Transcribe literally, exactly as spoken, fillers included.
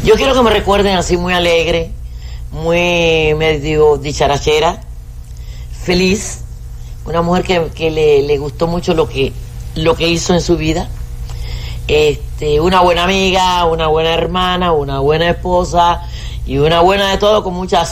Yo quiero que me recuerden así muy alegre, muy medio dicharachera, feliz, una mujer que, que le, le gustó mucho lo que, lo que hizo en su vida, este, una buena amiga, una buena hermana, una buena esposa y una buena de todo con muchas